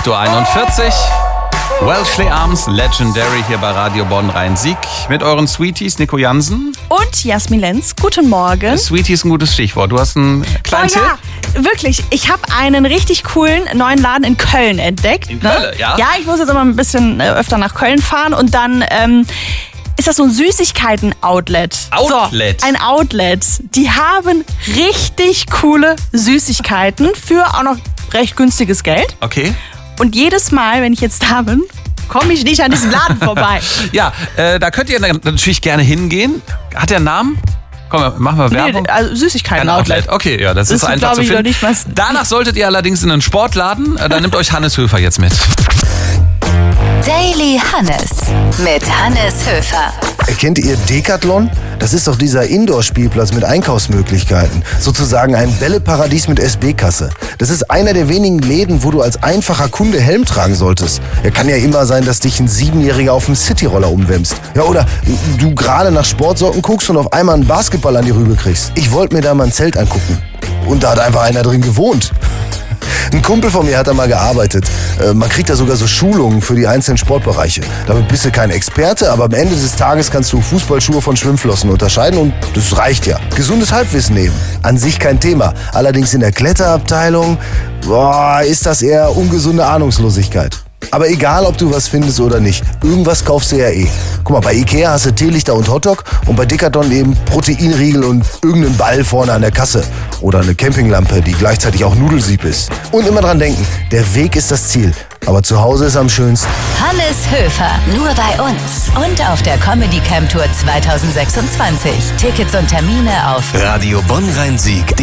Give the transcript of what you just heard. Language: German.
8:41 Uhr. Wellesley Arms, Legendary hier bei Radio Bonn Rhein-Sieg mit euren Sweeties Nico Jansen und Jasmin Lenz. Guten Morgen. Sweetie ist ein gutes Stichwort. Du hast einen kleinen Tipp? Ja, wirklich. Ich habe einen richtig coolen neuen Laden in Köln entdeckt. In Köln, ja? Ja, ich muss jetzt immer ein bisschen öfter nach Köln fahren und dann ist das so ein Süßigkeiten-Outlet. Outlet? So, ein Outlet. Die haben richtig coole Süßigkeiten für auch noch recht günstiges Geld. Okay. Und jedes Mal, wenn ich jetzt da bin, komme ich nicht an diesem Laden vorbei. Ja, da könnt ihr natürlich gerne hingehen. Hat der einen Namen? Komm, machen wir Werbung. Nee, also Süßigkeiten-Outlet. Okay, ja, das ist einfach zu finden. Nicht was. Danach solltet ihr allerdings in einen Sportladen. Da nimmt euch Hannes Höfer jetzt mit. Daily Hannes mit Hannes Höfer. Kennt ihr Decathlon? Das ist doch dieser Indoor-Spielplatz mit Einkaufsmöglichkeiten. Sozusagen ein Bälleparadies mit SB-Kasse. Das ist einer der wenigen Läden, wo du als einfacher Kunde Helm tragen solltest. Ja, kann ja immer sein, dass dich ein 7-Jähriger auf dem Cityroller umwämst. Ja, oder du gerade nach Sportsocken guckst und auf einmal einen Basketball an die Rübe kriegst. Ich wollte mir da mal ein Zelt angucken. Und da hat einfach einer drin gewohnt. Ein Kumpel von mir hat da mal gearbeitet. Man kriegt da sogar so Schulungen für die einzelnen Sportbereiche. Damit bist du kein Experte, aber am Ende des Tages kannst du Fußballschuhe von Schwimmflossen unterscheiden und das reicht ja. Gesundes Halbwissen eben. An sich kein Thema. Allerdings in der Kletterabteilung, ist das eher ungesunde Ahnungslosigkeit. Aber egal, ob du was findest oder nicht, irgendwas kaufst du ja eh. Guck mal, bei Ikea hast du Teelichter und Hotdog und bei Decathlon eben Proteinriegel und irgendeinen Ball vorne an der Kasse. Oder eine Campinglampe, die gleichzeitig auch Nudelsieb ist. Und immer dran denken, der Weg ist das Ziel, aber zu Hause ist am schönsten. Hannes Höfer, nur bei uns und auf der Comedy Camp Tour 2026. Tickets und Termine auf Radio Bonn Rhein-Sieg.